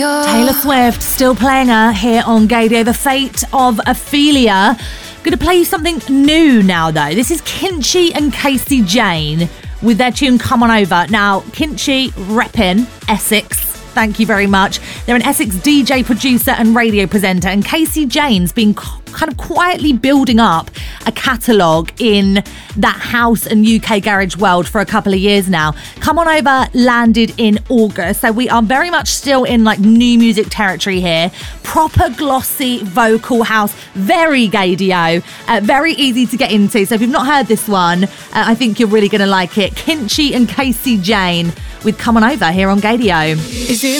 Taylor Swift, still playing her here on Gaydio. The Fate of Ophelia. Going to play you something new now, though. This is Kinchy and Casey Jane with their tune Come On Over. Now, Kinchy repping Essex. Thank you very much. They're an Essex DJ, producer and radio presenter. And Casey Jane's been kind of quietly building up a catalogue in that house and UK garage world for a couple of years now. Come On Over landed in August. So we are very much still in like new music territory here. Proper glossy vocal house. Very Gaydio. Very easy to get into. So if you've not heard this one, I think you're really going to like it. Kinchy and Casey Jane with Come On Over here on Gaydio. Is it